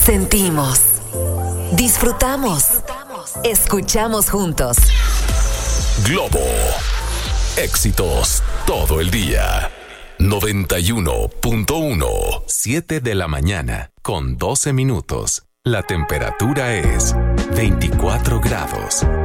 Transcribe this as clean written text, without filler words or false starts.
Sentimos, disfrutamos, escuchamos juntos. Globo. Éxitos todo el día. 91.1. 7 de la mañana con 12 minutos. La temperatura es 24 grados.